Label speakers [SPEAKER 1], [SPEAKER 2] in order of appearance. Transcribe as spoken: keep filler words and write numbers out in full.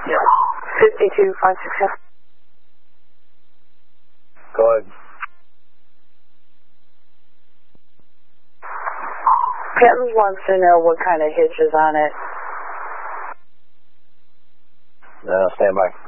[SPEAKER 1] Yeah.
[SPEAKER 2] fifty-two five six seven.
[SPEAKER 1] Go ahead.
[SPEAKER 2] Penton wants to know what kind of hitch is on it.
[SPEAKER 1] No, stand by.